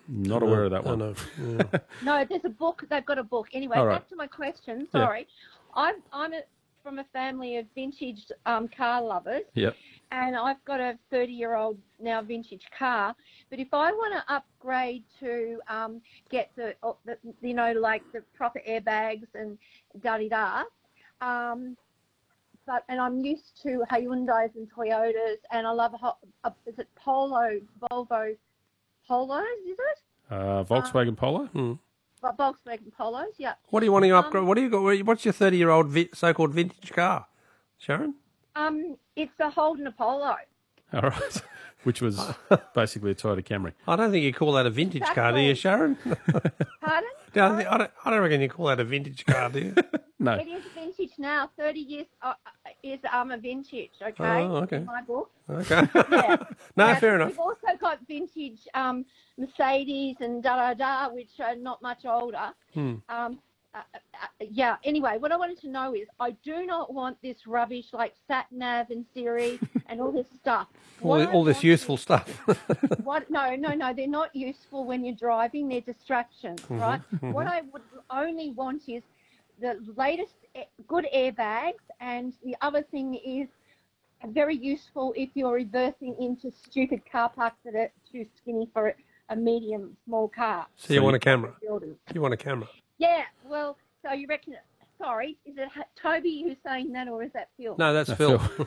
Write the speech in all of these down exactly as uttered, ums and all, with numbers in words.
Not aware of that one. No, no. Yeah. No, there's a book. They've got a book. Anyway, All right. back to my question. Sorry. I'm, I'm a, from a family of vintage um, car lovers. Yep. And I've got a thirty-year-old now vintage car. But if I want to upgrade to um, get the, the, you know, like the proper airbags and da-di-da, um, but and I'm used to Hyundais and Toyotas, and I love a, a is it Polo, Volvo Polos, is it? Uh, Volkswagen Um, Polo? Hmm. But Volkswagen Polos, yeah. What do you want to Um, upgrade? What do you got? What's your thirty-year-old vi- so-called vintage car, Sharon? Um, it's a Holden Apollo. All right. Which was basically a Toyota Camry. I don't think you call that a vintage car, do you, Exactly. Sharon? Pardon? I, don't think, I, don't, I don't reckon you call that a vintage car, do you? No. It is vintage now. Thirty years uh, is um a vintage. Okay. Oh, okay. In my book. Okay. Yeah. No, Now, fair enough. We've also got vintage um Mercedes and da da da, which are not much older. Hmm. Um. Uh, uh, yeah. Anyway, what I wanted to know is, I do not want this rubbish like Sat Nav and Siri and all this stuff. All, What the- I all this want useful stuff. What? No, no, no. They're not useful when you're driving. They're distractions, right? What I would only want is the latest a- good airbags, and the other thing is very useful if you're reversing into stupid car parks that are too skinny for a, a medium small car. So you want a camera? Buildings. You want a camera? Yeah. Well, so you reckon? Sorry, is it H- Toby who's saying that, or is that Phil? No, that's No, Phil. Phil.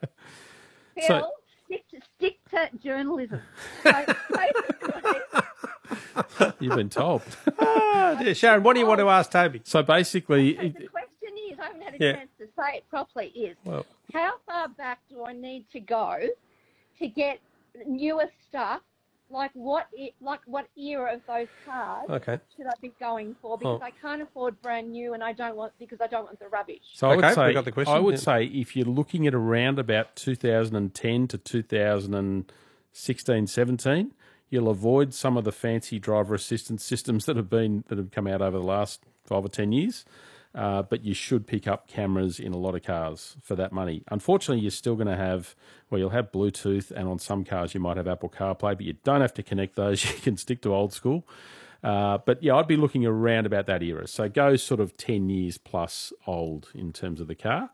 Phil, So- stick to stick to journalism. So basically, You've been told. Ah, dear. Sharon, what do you want to ask Toby? So basically, So it- the question is, I haven't had a Yeah. chance to say it properly, is Well, how far back do I need to go to get newer stuff? Like what, e- like what era of those cars okay. should I be going for? Because Oh. I can't afford brand new, and I don't want because I don't want the rubbish. so I would Okay, we say, got the question, I would yeah. say if you're looking at around about two thousand ten to two thousand sixteen, seventeen, you'll avoid some of the fancy driver assistance systems that have been that have come out over the last five or ten years. Uh, but you should pick up cameras in a lot of cars for that money. Unfortunately, you're still going to have, well, you'll have Bluetooth, and on some cars you might have Apple CarPlay, but you don't have to connect those. You can stick to old school. Uh, but yeah, I'd be looking around about that era. So go sort of ten years plus old in terms of the car.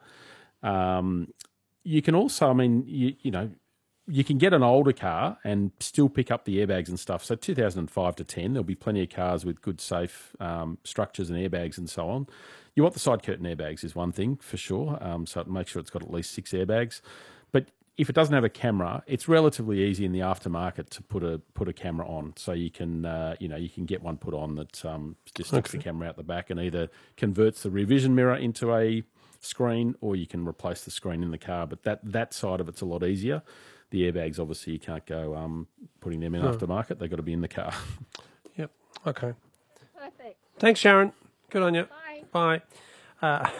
Um, you can also, I mean, you, you know, you can get an older car and still pick up the airbags and stuff. So two thousand five to ten, there'll be plenty of cars with good, safe um, structures and airbags and so on. You want the side curtain airbags is one thing for sure. Um, so make sure it's got at least six airbags. But if it doesn't have a camera, it's relatively easy in the aftermarket to put a put a camera on. So you can uh, you know you can get one put on that um, just sticks Okay. the camera out the back and either converts the rear vision mirror into a screen, or you can replace the screen in the car. But that that side of it's a lot easier. The airbags, obviously, you can't go um, putting them in aftermarket. They've got to be in the car. Yep. Okay. Perfect. Thanks, Sharon. Good on you. Bye. Bye. Uh,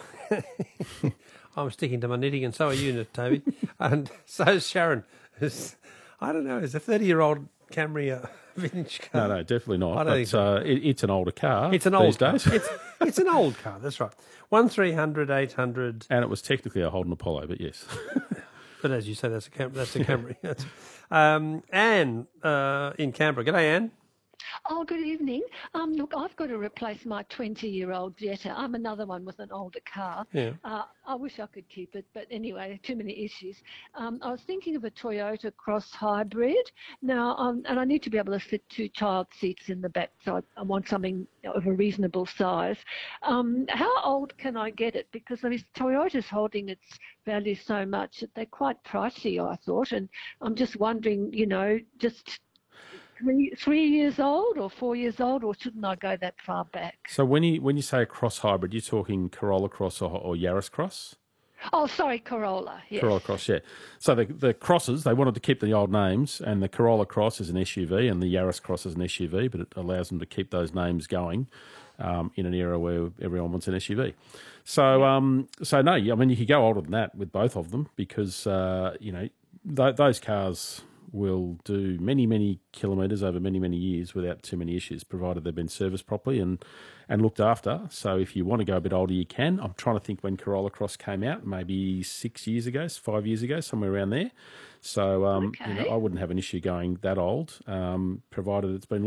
I'm sticking to my knitting, and so are you, Toby. And so is Sharon. It's- I don't know. Is a thirty-year-old Camry a vintage car? No, no, definitely not. I don't but think so. uh, it, it's an older car. It's an these old car. days. It's, it's an old car. That's right. One three hundred eight hundred. And it was technically a Holden Apollo, but yes. But as you say, that's a Cam- that's a Camry. That's, um, Anne uh, in Canberra. G'day, Anne. Oh, good evening. Um, look, I've got to replace my twenty-year-old Jetta. I'm another one with an older car. Yeah. Uh, I wish I could keep it, but anyway, too many issues. Um, I was thinking of a Toyota Cross Hybrid now, um, and I need to be able to fit two child seats in the back, so I, I want something of a reasonable size. Um, how old can I get it? Because I mean, Toyota's holding its value so much that they're quite pricey, I thought, and I'm just wondering, you know, just Three, three years old or four years old, or shouldn't I go that far back? So when you when you say a cross hybrid, you're talking Corolla Cross or, or Yaris Cross? Oh, sorry, Corolla. Yes. Corolla Cross, yeah. So the the crosses, they wanted to keep the old names, and the Corolla Cross is an S U V, and the Yaris Cross is an S U V, but it allows them to keep those names going um, in an era where everyone wants an S U V. So, um, so no, I mean you could go older than that with both of them because uh, you know th- those cars will do many, many kilometres over many, many years without too many issues, provided they've been serviced properly and, and looked after. So if you want to go a bit older, you can. I'm trying to think when Corolla Cross came out, maybe six years ago, five years ago, somewhere around there. So um, you know, Okay. I wouldn't have an issue going that old, um, provided it's been